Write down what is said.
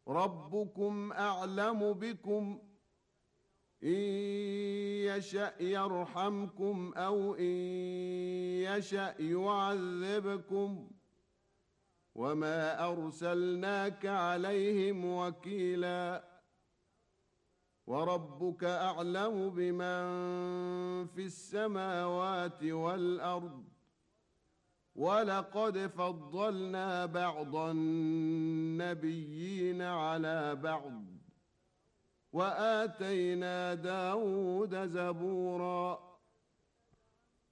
ربكم أعلم بكم إن يشأ يرحمكم أو إن يشأ يعذبكم وما أرسلناك عليهم وكيلا وربك أعلم بمن في السماوات والأرض ولقد فضلنا بعض النبيين على بعض وآتينا داود زبورا